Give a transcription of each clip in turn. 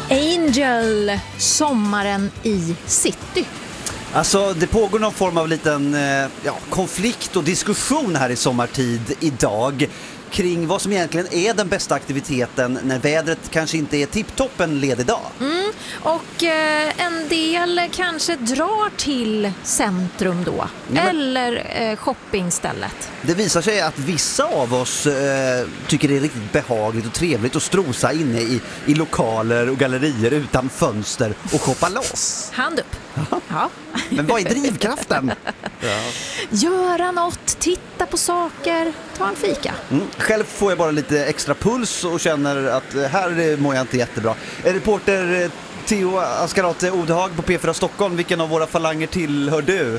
Angel, sommaren i city. Alltså det pågår någon form av liten konflikt och diskussion här i sommartid idag kring vad som egentligen är den bästa aktiviteten när vädret kanske inte är tipptopp en ledig dag. Och en del kanske drar till centrum då, eller shoppingstället. Det visar sig att vissa av oss tycker det är riktigt behagligt och trevligt att strosa inne i lokaler och gallerier utan fönster och shoppa loss. Hand upp. Ja. Men vad är drivkraften? Göra något, titta på saker, ta en fika. Själv får jag bara lite extra puls och känner att här mår jag inte jättebra. Reporter Theo Askarate Odehag på P4 Stockholm, vilken av våra falanger tillhör du?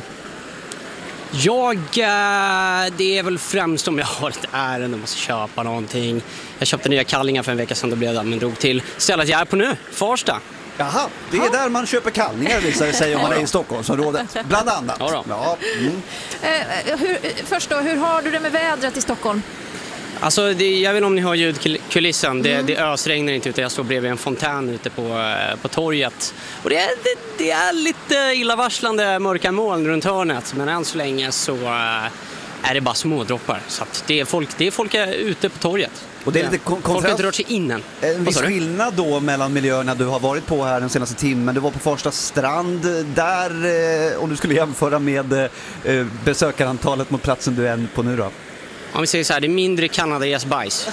Det är väl främst om jag har ett ärende och måste köpa någonting. Jag köpte nya kallingar för en vecka sedan, då blev det men drog till stället jag är på nu, Farsta. Jaha, det är där man köper kallingar, visar det sig om man är i Stockholmsområdet, bland annat. Ja. Först då, hur har du det med vädret i Stockholm? Alltså, jag vet inte om ni hör ljudkulissen. Det ösregnar inte ute. Jag står bredvid en fontän ute på torget. Och det är lite illavarslande mörka moln runt hörnet. Men än så länge så är det bara små droppar. Så att det är folk ute på torget. Och det är lite folk har inte rört sig in än. En viss skillnad då mellan miljöerna du har varit på här den senaste timmen. Du var på Farsta strand. Där, om du skulle jämföra med besökarantalet mot platsen du är på nu då? Om vi säger så här, det är mindre kanadagäsbajs.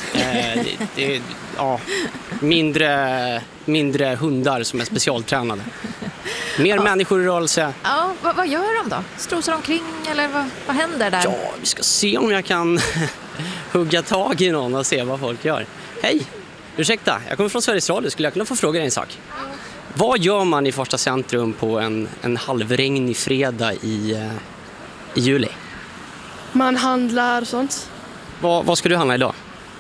Mindre hundar som är specialtränade. Mer människor i rörelse. Ja, vad gör de då? Strosar omkring eller vad händer där? Ja, vi ska se om jag kan hugga tag i någon och se vad folk gör. Hej, ursäkta, jag kommer från Sveriges Radio. Skulle jag kunna få fråga dig en sak? Vad gör man i Farsta centrum på en halvregnig fredag i juli? Man handlar och sånt. Vad ska du handla idag?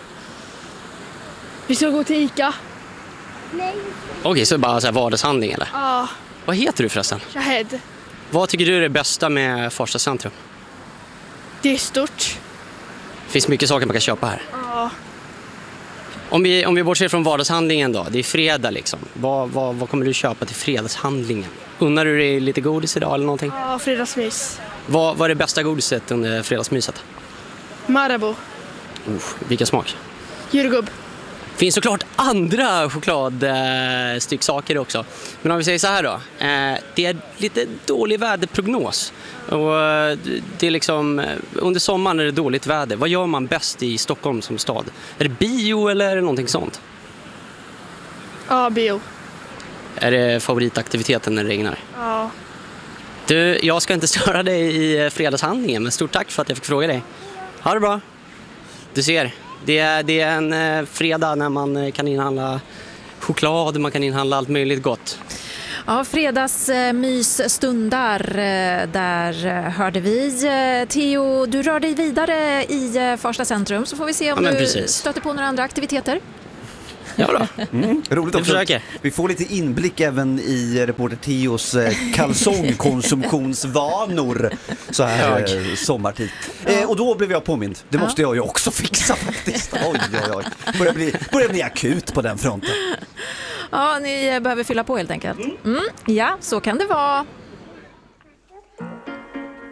Vi ska gå till Ica. Okej, så bara så här vardagshandling eller? Ja, Vad heter du förresten? Shahed. Vad tycker du är det bästa med Farsta centrum? Det är stort. Det finns mycket saker man kan köpa här. Ja. Om vi bortser från vardagshandlingen då, det är fredag liksom. Vad kommer du köpa till fredagshandlingen? Unnar du dig lite godis idag eller någonting? Ja, fredagsmys. Vad är det bästa godiset under fredagsmyset? Marabou. Vilken smak? Jordgubb. Finns såklart andra chokladstycksaker också. Men om vi säger så här då. Det är lite dålig väderprognos. Och det är liksom, under sommaren är det dåligt väder. Vad gör man bäst i Stockholm som stad? Är det bio eller är det någonting sånt? Ja, bio. Är det favoritaktiviteten när det regnar? Ja. Du, jag ska inte störa dig i fredagshandlingen, men stort tack för att jag fick fråga dig. Ha det bra. Du ser, det är en fredag när man kan inhandla choklad, man kan inhandla allt möjligt gott. Ja, fredagsmysstundar, där hörde vi. Theo, du rör dig vidare i Farsta centrum, så får vi se om du stöter på några andra aktiviteter. Ja då. Roligt också. Vi får lite inblick även i reporter Theos kalsongkonsumtionsvanor så här sommartid. Och då blev jag påmind. Det måste jag ju också fixa faktiskt. Oj. Börjar bli akut på den fronten. Ja, ni behöver fylla på helt enkelt. Ja, så kan det vara.